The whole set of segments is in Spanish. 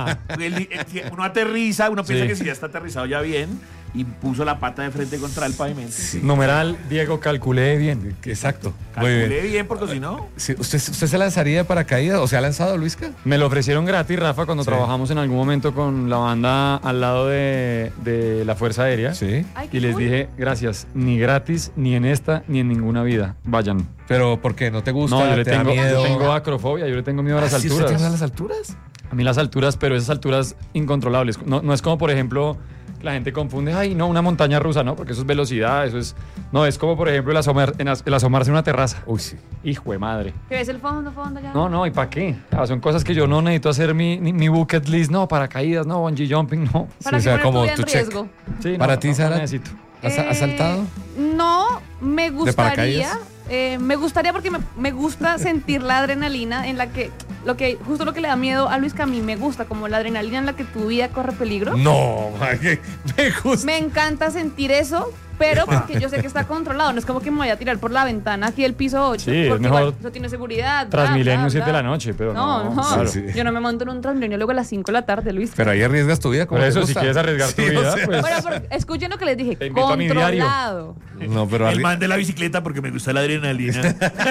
Uno aterriza, uno piensa que si ya está aterrizado ya bien, y puso la pata de frente contra el pavimento. Sí. Numeral, Diego, calculé bien. Exacto. Calculé bien porque si no... Sí, ¿usted se lanzaría de paracaídas o se ha lanzado, Luisca? Me lo ofrecieron gratis, Rafa, cuando Sí. trabajamos en algún momento con la banda al lado de la Fuerza Aérea. Sí. Ay, qué Y les cool. dije, gracias, ni gratis, ni en esta, ni en ninguna vida. Vayan. ¿Pero por qué? ¿No te gusta? No, yo le ¿Te da tengo, miedo? yo tengo acrofobia, yo le tengo miedo a las ¿Ah, sí, usted alturas. tiene a las alturas? A mí las alturas, pero esas alturas incontrolables. No es como, por ejemplo, la gente confunde, ay, no, una montaña rusa, ¿no? Porque eso es velocidad, eso es... No, es como, por ejemplo, el asomarse en una terraza. Uy, sí. Hijo de madre. ¿Que ves el fondo ya? No, ¿y para qué? Son cosas que yo no necesito hacer mi bucket list, no, paracaídas, no, bungee jumping, no. Para Sí, que o sea, poner como tu vida tu en check. riesgo. Sí, ¿Para no, ti, no Sara? necesito. ¿Has saltado? No, me gustaría. paracaídas? Me gustaría porque me gusta sentir la adrenalina en la que justo lo que le da miedo a Luis, que a mí me gusta, como la adrenalina en la que tu vida corre peligro. No, me gusta. Me encanta sentir eso, pero porque yo sé que está controlado. No es como que me vaya a tirar por la ventana aquí del piso 8. Sí, es porque mejor igual no tiene seguridad. Transmilenio 7 de bla. la noche, pero No, claro. Sí, sí. Yo no me monto en un Transmilenio luego a las 5 de la tarde, Luis. Pero ahí arriesgas tu vida como Por te eso, si gusta. quieres arriesgar tu Sí, vida, o sea, pues... Bueno, pero escuchen lo que les dije. Te invito a mi diario. Controlado. No, pero El man de la bicicleta porque me gusta la adrenalina.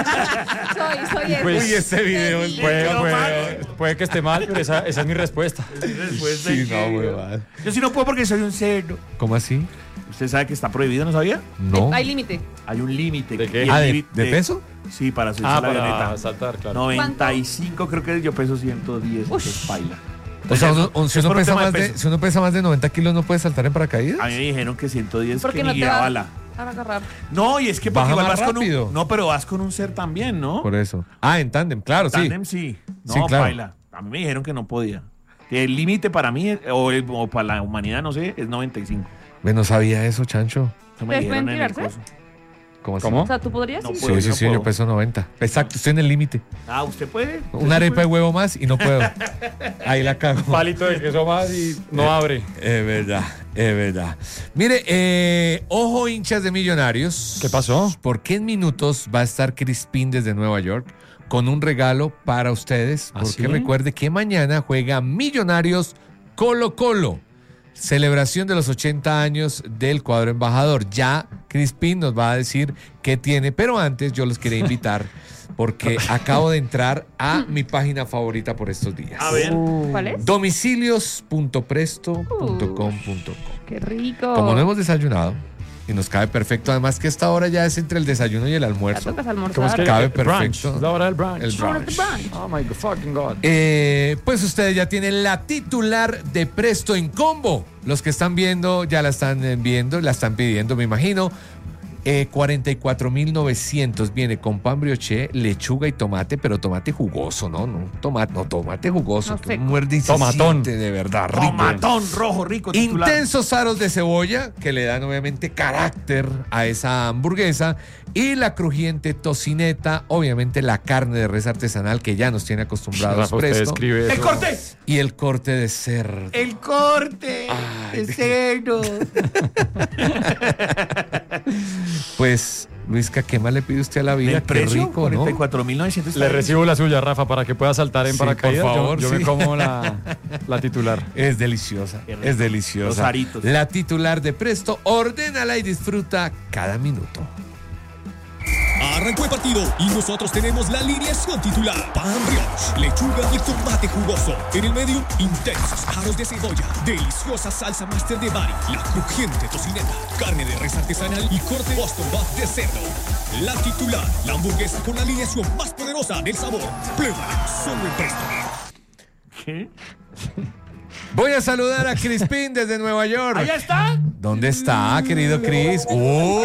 Soy ese. Pues, Uy, ese video es Puede que esté mal, pero esa es mi respuesta. Después de Sí, que- no, huevada. Yo sí no puedo porque soy un cerdo. ¿Cómo así? ¿Usted sabe que está prohibido, no sabía? No. Hay límite. Hay un límite. ¿De qué? Y el Ah, límite- ¿de peso? Sí, para subirse a la Para avioneta. saltar, claro. 95, creo que yo peso 110, entonces baila. O sea, si, Es uno por un pesa tema de más de, peso. si uno pesa más de 90 kilos, ¿no puede saltar en paracaídas? A mí me dijeron que 110 Porque que no ni te va bala. a agarrar. No, y es que porque Baja igual más vas con rápido. un... No, pero vas con un ser también, ¿no? Por eso. Ah, en tándem, claro, sí. Tándem sí. No, Sí, claro. baila. A mí me dijeron que no podía. Que el límite para mí, o para la humanidad, no sé, es 95. Ve, no sabía eso, Chancho. Eso me ¿Ustedes dijeron pueden en el tirarse? coso. ¿Cómo así? ¿Cómo? O sea, ¿tú podrías? No Sí. puedo. Sí, yo puedo. peso 90. Exacto, estoy en el límite. Ah, ¿usted puede? Una arepa de huevo más y no puedo. Ahí la cago. Palito de queso más y no abre. Es verdad, es verdad. Mire, ojo hinchas de Millonarios. ¿Qué pasó? Porque en minutos va a estar Crispín desde Nueva York con un regalo para ustedes. ¿Ah, Porque sí? recuerde que mañana juega Millonarios Colo-Colo. Celebración de los 80 años del cuadro embajador. Ya Crispín nos va a decir qué tiene, pero antes yo los quería invitar porque acabo de entrar a mi página favorita por estos días. A ver. ¿Cuál es? Domicilios.presto.com.co. Qué rico. Como no hemos desayunado y nos cabe perfecto, además que esta hora ya es entre el desayuno y el Ya almuerzo. tocas ¿Cómo es almorzar. que Cabe brunch? perfecto. Es la hora del brunch. El brunch. Oh my fucking God. Pues ustedes ya tienen la titular de Presto en Combo. Los que están viendo ya la están viendo, la están pidiendo, me imagino. 44.900 viene con pan brioche, lechuga y tomate, pero tomate jugoso, ¿no? Tomate jugoso. No que seco. uno muerde y se Tomatón. siente de verdad rico. Tomatón rojo rico titular. Intensos aros de cebolla que le dan obviamente carácter a esa hamburguesa y la crujiente tocineta, obviamente la carne de res artesanal que ya nos tiene acostumbrados Rafa, usted Presto escribe ¡El eso. corte! y el corte de cerdo. ¡El corte! Ay, ¡El cerdo! Pues Luisca, ¿qué más le pide usted a la vida? ¿El Qué precio? rico, ¿no? 44.900. Le recibo la suya, Rafa, para que pueda saltar en Sí, paracaídas. por favor, yo sí. me como la titular. Es deliciosa, Qué rico. es deliciosa. Los aritos. La titular de Presto, ordénala y disfruta cada minuto. Arrancó el partido y nosotros tenemos la alineación titular. Pan brioche, lechuga y tomate jugoso. En el medio, intensos aros de cebolla, deliciosa salsa master de Bari, la crujiente tocineta, carne de res artesanal y corte Boston Buff de cerdo. La titular, la hamburguesa con la alineación más poderosa del sabor. Pruébala solo en Presto. ¿Qué? Voy a saludar a Crispín desde Nueva York. ¿Allá está? ¿Dónde está, querido Chris? ¡Oh!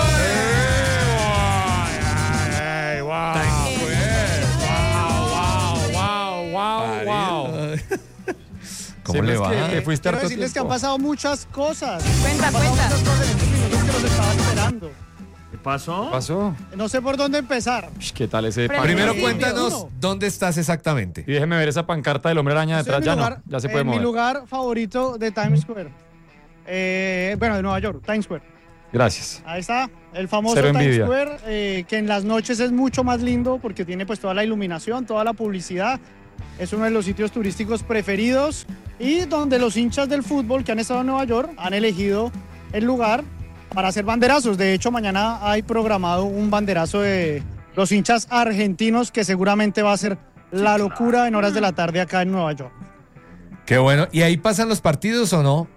¿Cómo le va? Que fuiste Quiero harto decirles que han tiempo. pasado muchas cosas. Cuenta, Han pasado cuenta. muchas cosas en estos minutos que los estaba esperando. ¿Qué pasó? ¿Qué pasó? No sé por dónde empezar. ¿Qué tal ese Pero pan? Primero Sí, cuéntanos uno. dónde estás exactamente. Y déjeme ver esa pancarta del hombre araña Estoy detrás. en mi Ya lugar- no, ya se puede en mover. mi lugar favorito de Times Square. Bueno, de Nueva York, Times Square. Gracias. Ahí está, el famoso Cero Times envidia. Square, que en las noches es mucho más lindo porque tiene pues toda la iluminación, toda la publicidad. Es uno de los sitios turísticos preferidos. y donde los hinchas del fútbol que han estado en Nueva York han elegido el lugar para hacer banderazos. De hecho, mañana hay programado un banderazo de los hinchas argentinos que seguramente va a ser la locura en horas de la tarde acá en Nueva York. Qué bueno. ¿Y ahí pasan los partidos o no?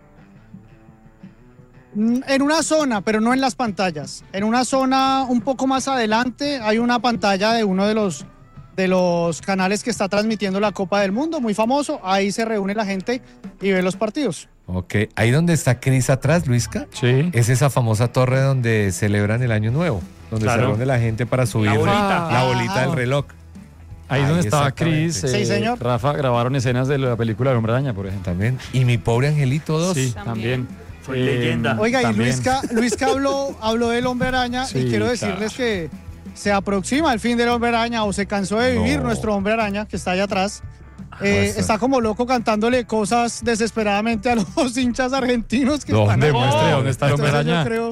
En una zona, pero no en las pantallas. En una zona un poco más adelante hay una pantalla de uno de los canales que está transmitiendo la Copa del Mundo, muy famoso. Ahí se reúne la gente y ve los partidos. Ok. Ahí donde está Cris atrás, Luisca, Sí. es esa famosa torre donde celebran el Año Nuevo, donde Claro. se reúne la gente para subir bolita. la bolita del reloj. Ahí donde estaba exactamente. Chris, Sí, señor. Rafa, grabaron escenas de la película del Hombre Araña, por ejemplo. También. Y mi pobre Angelito 2. Sí, También. también. Fue leyenda. Oiga, y también. Luisca habló del Hombre Araña Sí, y quiero decirles que se aproxima el fin del Hombre Araña o se cansó de vivir No. nuestro Hombre Araña que está allá atrás. eso. Está como loco cantándole cosas desesperadamente a los hinchas argentinos que ¿Dónde? están Muestre, ¿dónde está el Hombre Entonces, Araña? yo creo...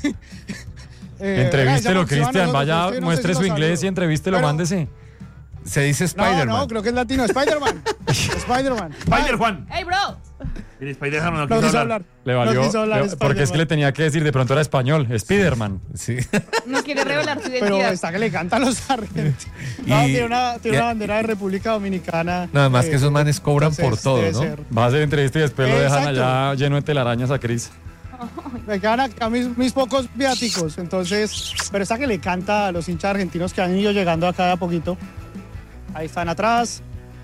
Entrevístelo, Cristian. Vaya, usted no sé muestre si su lo inglés y saludo. entrevístelo, Pero- mándese. Se dice Spider-Man. No, creo que es latino. Spider-Man. Spider-Man. Spider Juan. ¡Hey, bro! Mire, Spider Juan no No quiso quiso hablar. hablar. Le valió. No quiso hablar porque es que Spider-Man. le tenía que decir, de pronto era español. Spiderman. Sí. No quiere revelar su Pero identidad. está que le cantan los argentinos. Y- No, tiene una y- bandera de República Dominicana. Nada más que esos manes cobran por entonces todo, debe ¿no? ser. Va a hacer entrevista y después lo dejan Exacto. allá lleno de telarañas a Chris. Me quedan acá mis pocos viáticos. Entonces, pero está que le canta a los hinchas argentinos que han ido llegando acá de a poquito. Ahí están atrás.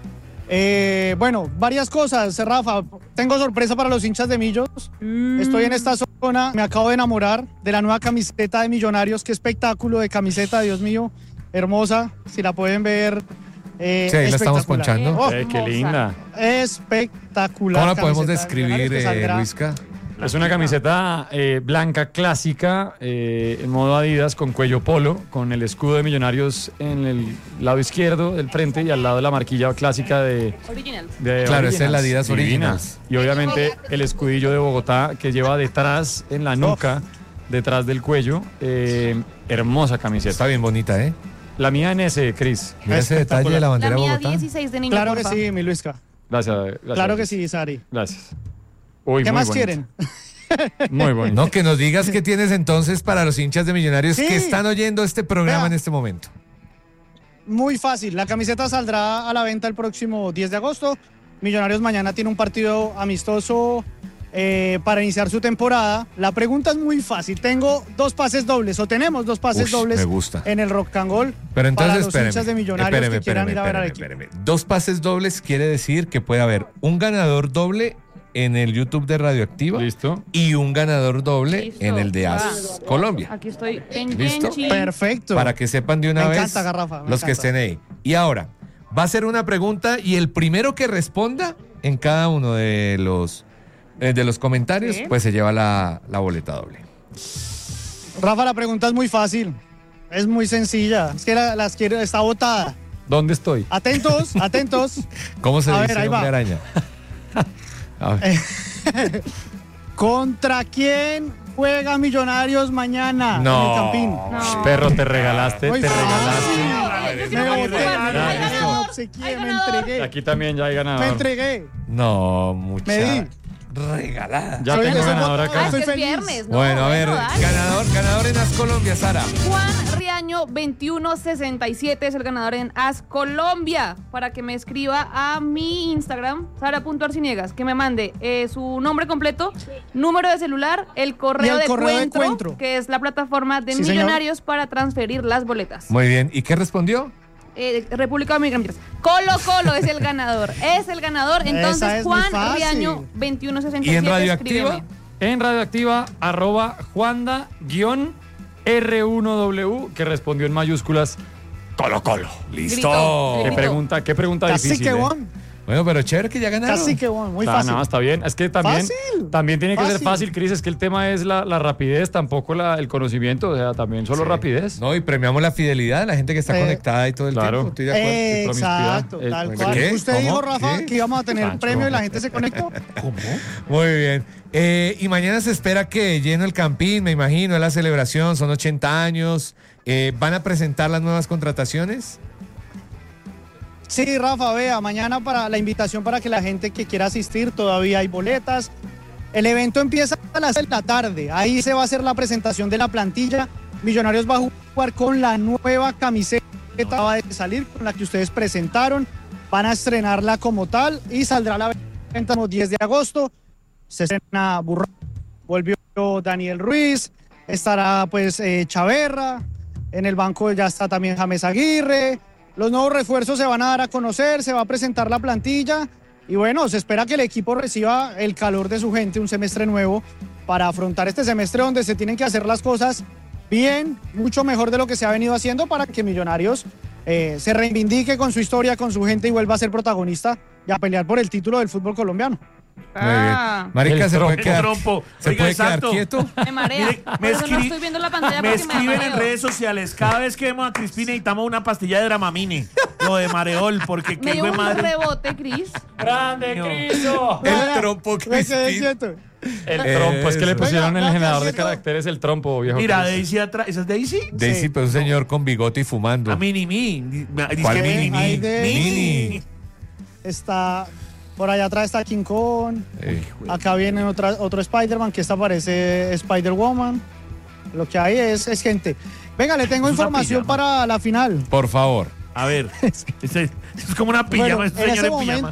Bueno, varias cosas, Rafa. Tengo sorpresa para los hinchas de Millos. Estoy en esta zona, me acabo de enamorar de la nueva camiseta de Millonarios. Qué espectáculo de camiseta, Dios mío. Hermosa, si la pueden ver. Sí, ahí la estamos espectacular. ponchando. Oh, Qué linda. espectacular. ¿Cómo la podemos camiseta de describir, Millonarios que saldrá. Luisca? Es una camiseta blanca clásica, en modo Adidas, con cuello polo, con el escudo de Millonarios en el lado izquierdo del frente y al lado la marquilla clásica de Original. Claro, ese es el Originals. Adidas Divina. Originals. Y obviamente el escudillo de Bogotá que lleva detrás, en la nuca, detrás del cuello. Hermosa camiseta. Está bien bonita, ¿eh? La mía en ese, Cris. Mira ese detalle de la La bandera de mía Bogotá. 16 de niño, Claro que porfa. sí, mi Luisca. Gracias. gracias, Claro que Cris. sí, Sari. Gracias. Uy, ¿Qué muy más bonito. quieren? Muy bonito. No, que nos digas qué tienes entonces para los hinchas de Millonarios Sí. que están oyendo este programa Vea. en este momento. Muy fácil. La camiseta saldrá a la venta el próximo 10 de agosto. Millonarios mañana tiene un partido amistoso para iniciar su temporada. La pregunta es muy fácil. Tengo 2 pases dobles o tenemos 2 pases Ush, dobles me gusta. en el Rock and Roll Pero entonces, para los hinchas de espéreme, Millonarios que quieran ir a ver al equipo. espéreme. 2 pases dobles quiere decir que puede haber un ganador doble en el YouTube de Radioactiva Listo. y un ganador doble Listo. en el de Va. AS Colombia. Aquí estoy ¿Listo? pendiente. Perfecto. Para que sepan de una Me vez encanta, Garrafa, me los que encanta. estén ahí. Y ahora, va a ser una pregunta y el primero que responda en cada uno de los comentarios, Sí. pues se lleva la boleta doble. Rafa, la pregunta es muy fácil. Es muy sencilla. Es que las quiero, está botada. ¿Dónde estoy? Atentos, atentos. ¿Cómo se A dice ver, ahí va. hombre araña? A ver. ¿Contra quién juega Millonarios mañana en No. el Campín? No. Perro, te regalaste, Muy te fácil. regalaste. Yo sí Me no voy a boté, jugar. Ya, Hay listo. me ganador. obsequié, Hay me ganador. entregué. Aquí también ya hay Me ganador. entregué. No, mucha Me di. regalada. Ya Soy tengo de esos ganador votos. acá. Ah, es que Estoy es feliz. viernes, ¿no? Bueno, a ver, dale. ganador en AS Colombia, Sara. Juan Riaño 2167 es el ganador en As Colombia. Para que me escriba a mi Instagram, Sara.arciniegas, que me mande su nombre completo, número de celular, el correo, Y el correo de Cuentro, Cuentro. que es la plataforma de Sí, señor. Millonarios para transferir las boletas. Muy bien, ¿y qué respondió? República Dominicana. Colo Colo es el ganador. Es el ganador. Esa Entonces, es muy Juan fácil. Riaño ¿Y 2167. en Radioactiva? escríbeme. En Radioactiva, @Juanda-R1W, que respondió en mayúsculas Colo Colo. Gritó. ¿Qué pregunta Casi difícil? que eh? bon. Bueno, pero chévere que ya ganaron. Casi que bon. Muy Ah, fácil. no, está bien. Es que también, Fácil. también tiene que ser Fácil. fácil, Cris. Es que el tema es la rapidez, tampoco el conocimiento. O sea, también solo rapidez. No, y premiamos la fidelidad de la gente que está conectada y todo el claro. tiempo. Estoy de acuerdo. qué promiscuidad. Exacto, tal Bueno, cual. ¿qué? Usted ¿Cómo? dijo, Rafa, ¿Qué? que íbamos a tener Pancho. premio y la gente se conectó. Muy bien. Y mañana se espera que lleno el Campín, me imagino, es la celebración, son 80 años. ¿Van a presentar las nuevas contrataciones? Sí, Rafa, vea, mañana para la invitación para que la gente que quiera asistir, todavía hay boletas. El evento empieza a las 6 de la tarde. Ahí se va a hacer la presentación de la plantilla. Millonarios va a jugar con la nueva camiseta que acaba de salir, con la que ustedes presentaron. Van a estrenarla como tal y saldrá a la venta el 10 de agosto. Se estrena Burrón, volvió Daniel Ruiz, estará pues Chaverra, en el banco ya está también James Aguirre. Los nuevos refuerzos se van a dar a conocer, se va a presentar la plantilla y bueno, se espera que el equipo reciba el calor de su gente, un semestre nuevo para afrontar este semestre donde se tienen que hacer las cosas bien, mucho mejor de lo que se ha venido haciendo para que Millonarios se reivindique con su historia, con su gente y vuelva a ser protagonista y a pelear por el título del fútbol colombiano. Muy bien. Marica, El ¿se puede quedar, trompo. ¿se Oiga, puede quedar exacto. quieto? Me marea. Mire, Por eso no estoy viendo la pantalla Me porque me da escriben en mareo. redes sociales. Cada vez que vemos a Crispín necesitamos una pastilla de Dramamine. Lo de Mareol, porque Me qué dio fue un madre. rebote, Cris. ¡Grande, Criso! El trompo Me quedé Crispín. quieto. El trompo, es que le Eso. pusieron Oiga, el generador de Cristo. caracteres el trompo, viejo. Mira, Cris. Daisy atrás. ¿Esa es Daisy? Daisy, Sí. pues un señor con bigote y fumando. A Mini Mi. Dice ¿Cuál que Mini Ahí Mi? de- Mini. Está, por allá atrás está King Kong. Eh, Acá viene otro Spider-Man, que esta parece Spider-Woman. Lo que hay es gente. Venga, le tengo Es una información pijama. para la final. Por favor. A ver. Es como una pijama. Bueno, este señor en pijama.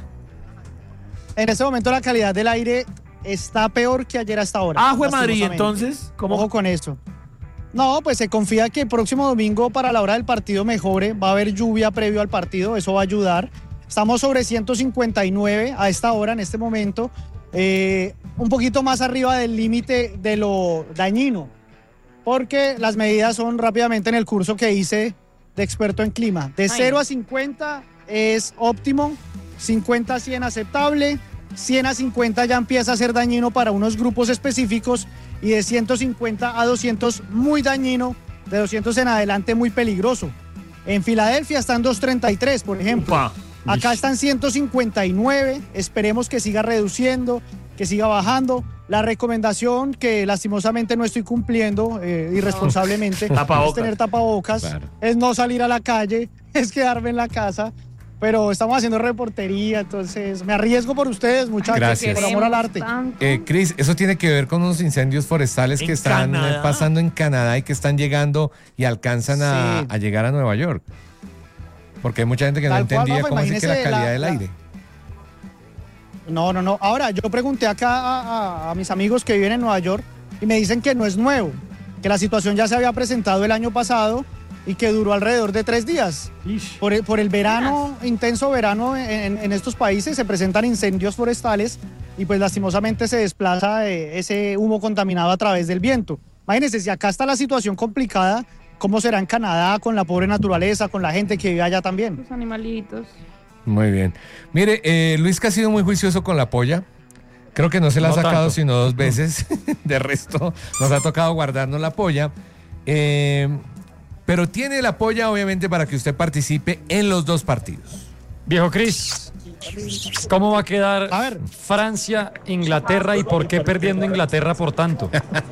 en ese momento la calidad del aire está peor que ayer hasta ahora. Ah, fue Madrid, lastimosamente. entonces. Ojo ¿Cómo? con eso. No, pues se confía que el próximo domingo para la hora del partido mejore. Va a haber lluvia previo al partido, eso va a ayudar. Estamos sobre 159 a esta hora, en este momento. Un poquito más arriba del límite de lo dañino. Porque las medidas son rápidamente en el curso que hice de experto en clima. De 0 a 50 es óptimo, 50 a 100 aceptable, 100 a 50 ya empieza a ser dañino para unos grupos específicos y de 150 a 200 muy dañino, de 200 en adelante muy peligroso. En Filadelfia están 233, por ejemplo. Upa. Acá están 159, esperemos que siga reduciendo, que siga bajando. La recomendación que lastimosamente no estoy cumpliendo irresponsablemente Tapabocas. es tener tapabocas, Claro. es no salir a la calle, es quedarme en la casa, pero estamos haciendo reportería, entonces me arriesgo por ustedes, muchachos, Gracias. por amor al arte. Cris, eso tiene que ver con unos incendios forestales que En están Canadá. pasando en Canadá y que están llegando y alcanzan Sí. a llegar a Nueva York. Porque hay mucha gente que no Tal cual, entendía Rafa, cómo es que la imagínese calidad la- del la- aire. No. Ahora, yo pregunté acá a mis amigos que viven en Nueva York y me dicen que no es nuevo, que la situación ya se había presentado el año pasado y que duró alrededor de 3 días. Por el verano, intenso verano en estos países, se presentan incendios forestales y pues lastimosamente se desplaza ese humo contaminado a través del viento. Imagínense, si acá está la situación complicada, ¿cómo será en Canadá con la pobre naturaleza, con la gente que vive allá también? Los animalitos. Muy bien. Mire, Luis que ha sido muy juicioso con la polla. Creo que no se la ha No sacado tanto. sino 2 veces. De resto, nos ha tocado guardarnos la polla. Pero tiene la polla, obviamente, para que usted participe en los 2 partidos. Viejo Cris, ¿cómo va a quedar A ver. Francia, Inglaterra y por qué perdiendo Inglaterra por tanto?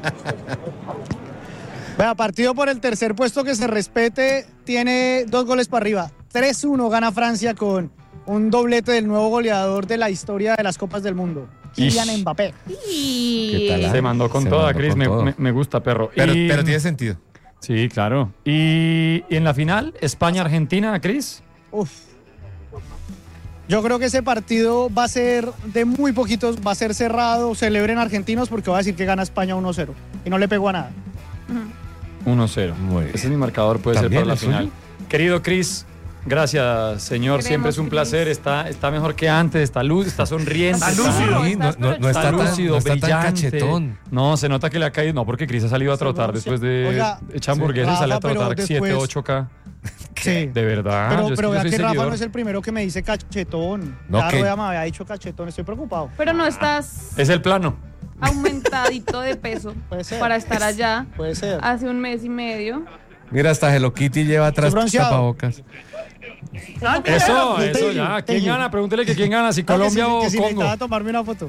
Vea, partido por el tercer puesto que se respete, tiene 2 goles para arriba. 3-1 gana Francia con un doblete del nuevo goleador de la historia de las Copas del Mundo, Kylian Ish. Mbappé. ¿Qué tal, ah? Se mandó con Se toda, mandó Cris, con todo. me gusta, perro. Pero Y- tiene sentido. Sí, claro. Y en la final, España-Argentina, Cris. Uf. Yo creo que ese partido va a ser de muy poquitos, va a ser cerrado, celebren argentinos porque va a decir que gana España 1-0 y no le pegó a nada. 1-0. Muy bien. Ese es mi marcador, puede ser ¿También para la el suyo? final. Querido Cris, gracias, señor. Queremos, Siempre es un Cris. placer. Está mejor que antes, está luz, está sonriente. Está lúcido. Sí, no Está está tan, lúcido, no está tan brillante. cachetón. No, se nota que le ha caído. No, porque Cris ha salido a trotar después de Oiga, echa hamburguesas y sí. sale a Rafa, pero trotar 7, después- 8K. Sí. De verdad. Pero, yo es pero que yo vea soy que Rafa seguidor. no es el primero que me dice cachetón. No, Ya que- Rueda me había dicho cachetón, estoy preocupado. Pero no estás Es el plano. aumentadito de peso Puede ser. para estar allá Puede ser. hace un mes y medio. Mira, hasta Hello Kitty lleva atrás Estoy bronceado. tapabocas. Eso Thank you, ya. ¿Quién thank you. gana? Pregúntele que quién gana, si No, que Colombia si- o que si Congo. necesitaba tomarme una foto.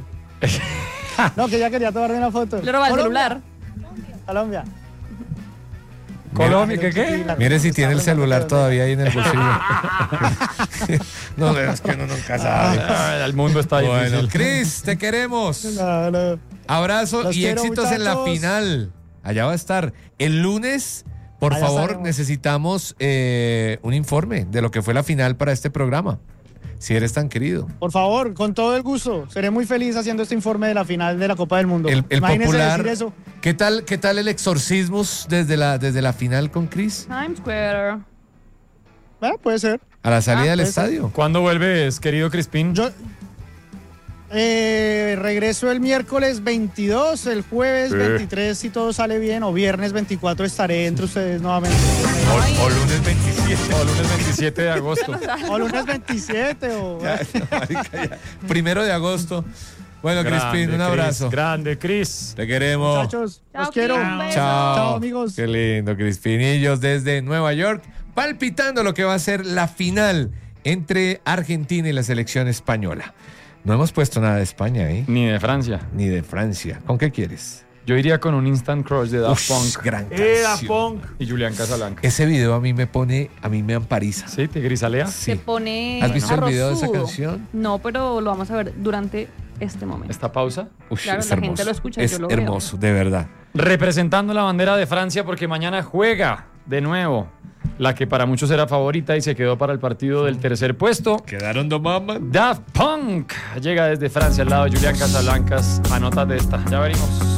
No, que ya quería tomarme una foto. Le roba el Colombia. celular. Colombia. Colombia, ¿qué? Mire si tiene el celular todavía ahí en el bolsillo. No, es que uno nunca sabe. El mundo está Bueno, difícil. Cris, te queremos. No. Abrazo Los y quiero, éxitos en la muchachos. final. Allá va a estar. El lunes, por Allá favor, estaremos. necesitamos un informe de lo que fue la final para este programa. Si eres tan querido. Por favor, con todo el gusto. Seré muy feliz haciendo este informe de la final de la Copa del Mundo. El Imagínense popular. decir eso. ¿Qué tal el exorcismus desde la final con Cris? Times Square. Puede ser. A la salida del puede ser. estadio. ¿Cuándo vuelves, querido Crispín? Yo regreso el miércoles 22, el jueves 23 si todo sale bien, o viernes 24 estaré entre ustedes nuevamente. O lunes 27. O lunes 27 de agosto. O lunes 27 o... Primero de agosto. Bueno, Grande, Crispín, un Cris, abrazo. Grande, Cris. Te queremos. Muchachos, Chao, los quiero. Cris, un beso. Chao. Chao, amigos. Qué lindo, Crispinillos desde Nueva York, palpitando lo que va a ser la final entre Argentina y la selección española. No hemos puesto nada de España, ¿eh? Ni de Francia. Ni de Francia. ¿Con qué quieres? Yo iría con un Instant Crush de Daft Punk Gran Daft canción. Punk. y Julián Casablanca. Ese video a mí me ampariza. ¿Sí? ¿Te grisalea? Sí. Se pone ¿Has visto el video de esa arrozudo. canción? No, pero lo vamos a ver durante este momento. ¿Esta pausa? Ush, Claro, es la gente hermoso. lo escucha, Es yo lo veo. hermoso, de verdad. Representando la bandera de Francia porque mañana juega de nuevo la que para muchos era favorita y se quedó para el partido del tercer puesto. Quedaron dos mamas. Daft Punk llega desde Francia al lado de Julián Casablancas. Anótate esta, ya venimos.